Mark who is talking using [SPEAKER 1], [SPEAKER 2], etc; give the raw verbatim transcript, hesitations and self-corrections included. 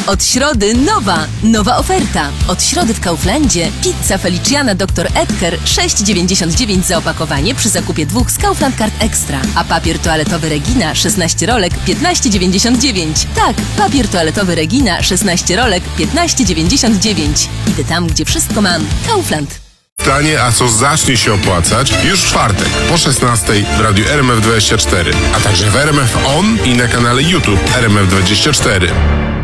[SPEAKER 1] Od środy nowa, nowa oferta. Od środy w Kauflandzie pizza Feliciana doktor Edgar sześć dziewięćdziesiąt dziewięć za opakowanie przy zakupie dwóch z Kaufland Card Extra. A papier toaletowy Regina szesnaście rolek piętnaście dziewięćdziesiąt dziewięć. Tak, papier toaletowy Regina szesnaście rolek piętnaście dziewięćdziesiąt dziewięć. Idę tam, gdzie wszystko mam. Kaufland.
[SPEAKER 2] Tanie, a co zacznie się opłacać już w czwartek po szesnastej w radiu R M F dwadzieścia cztery, a także w R M F On i na kanale YouTube R M F dwadzieścia cztery.